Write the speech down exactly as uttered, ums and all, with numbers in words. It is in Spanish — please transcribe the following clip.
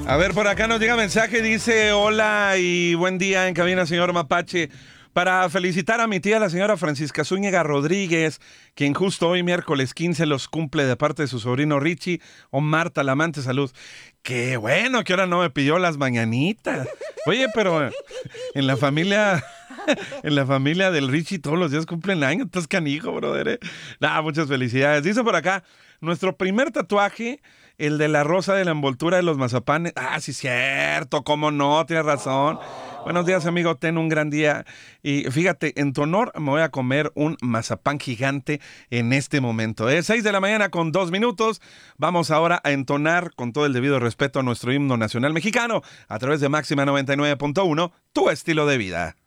A ver, por acá nos llega mensaje, dice, hola y buen día en cabina, señor Mapache. Para felicitar a mi tía, la señora Francisca Zúñiga Rodríguez, quien justo hoy, miércoles quince, los cumple de parte de su sobrino Richie. O Marta, la amante, salud. Qué bueno que ahora no me pidió las mañanitas. Oye, pero en la familia... En la familia del Richie todos los días cumplen años. Estás canijo, brother. ¿eh? Nah, muchas felicidades. Dice por acá, nuestro primer tatuaje, el de la rosa de la envoltura de los mazapanes. Ah, sí, cierto. ¿Cómo no? Tienes razón. Buenos días, amigo. Ten un gran día. Y fíjate, en tu honor me voy a comer un mazapán gigante en este momento. Es seis de la mañana con dos minutos. Vamos ahora a entonar con todo el debido respeto a nuestro himno nacional mexicano a través de Máxima noventa y nueve punto uno, tu estilo de vida.